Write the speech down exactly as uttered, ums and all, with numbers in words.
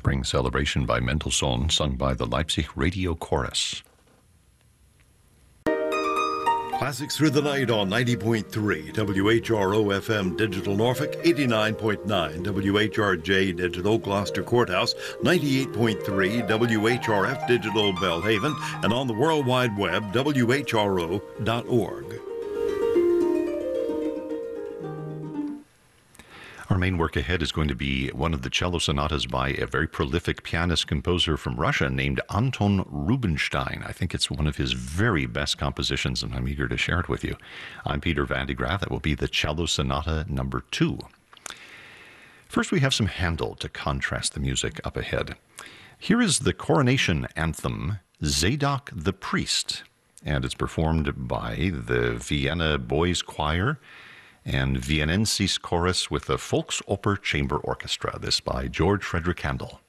Spring Celebration by Mendelssohn, sung by the Leipzig Radio Chorus. Classics Through the Night on ninety point three W H R O F M Digital Norfolk, eighty-nine point nine W H R J Digital Gloucester Courthouse, ninety-eight point three W H R F Digital Belhaven, and on the World Wide Web, W H R O dot org. Our main work ahead is going to be one of the cello sonatas by a very prolific pianist-composer from Russia named Anton Rubinstein. I think it's one of his very best compositions, and I'm eager to share it with you. I'm Peter Van de Graaff. That will be the Cello Sonata number two. First, we have some Handel to contrast the music up ahead. Here is the coronation anthem, Zadok the Priest, and it's performed by the Vienna Boys Choir and Viennensis Chorus with the Volksoper Chamber Orchestra. This by George Frederick Handel.